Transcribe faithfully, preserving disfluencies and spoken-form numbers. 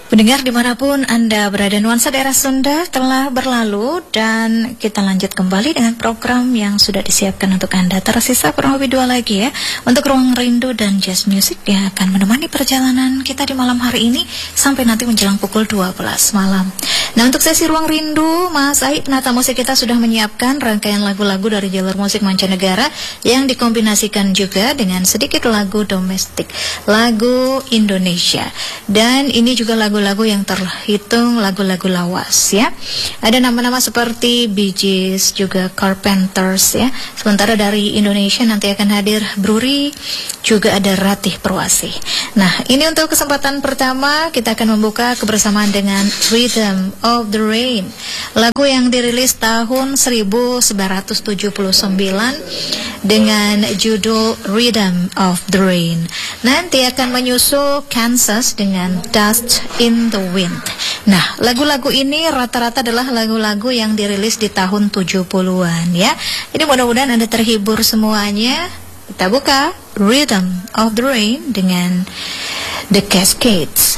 Pendengar dimanapun Anda berada, nuansa daerah Sunda telah berlalu dan kita lanjut kembali dengan program yang sudah disiapkan untuk Anda. Tersisa kurang lebih dua lagi ya untuk Ruang Rindu dan Jazz Music yang akan menemani perjalanan kita di malam hari ini sampai nanti menjelang pukul dua belas malam. Nah, untuk sesi Ruang Rindu, Mas Aik, penata musik kita sudah menyiapkan rangkaian lagu-lagu dari jalur musik mancanegara yang dikombinasikan juga dengan sedikit lagu domestik, lagu Indonesia. Dan ini juga lagu-lagu yang terhitung lagu-lagu lawas ya. Ada nama-nama seperti Bee Gees, juga Carpenters ya. Sementara dari Indonesia nanti akan hadir Bruri, juga ada Ratih Perwasih. Nah, ini untuk kesempatan pertama kita akan membuka kebersamaan dengan Rhythm of the Rain, lagu yang dirilis tahun seribu sembilan ratus tujuh puluh sembilan dengan judul Rhythm of the Rain. Nanti akan menyusul Kansas dengan Dust in the Wind. Nah, lagu-lagu ini rata-rata adalah lagu-lagu yang dirilis di tahun tujuh puluhan ya. Jadi mudah-mudahan Anda terhibur semuanya. Kita buka Rhythm of the Rain dengan The Cascades.